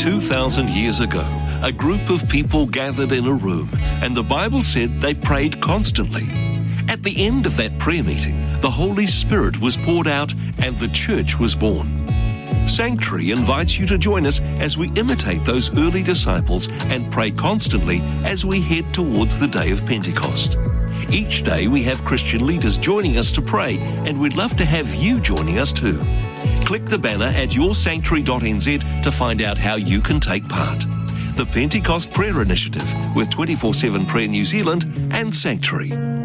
2,000 years ago, a group of people gathered in a room, and the Bible said they prayed constantly. At the end of that prayer meeting, the Holy Spirit was poured out and the church was born. Sanctuary invites you to join us as we imitate those early disciples and pray constantly as we head towards the day of Pentecost. Each day we have Christian leaders joining us to pray, and we'd love to have you joining us too. Click the banner at yoursanctuary.nz to find out how you can take part. The Pentecost Prayer Initiative with 24/7 Prayer New Zealand and Sanctuary.